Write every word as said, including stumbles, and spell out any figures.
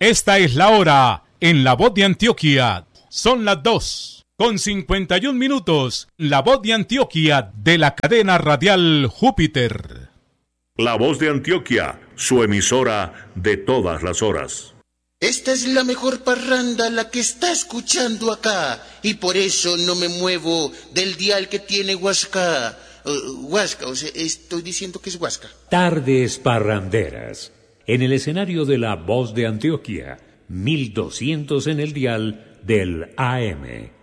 Esta es la hora en La Voz de Antioquia. Son las dos con cincuenta y un minutos. La Voz de Antioquia de la cadena radial Júpiter. La Voz de Antioquia, su emisora de todas las horas. Esta es la mejor parranda, la que está escuchando acá, y por eso no me muevo del dial que tiene Huasca. Uh, Huasca, o sea, estoy diciendo que es Huasca. Tardes parranderas, en el escenario de La Voz de Antioquia, mil doscientos en el dial del A M.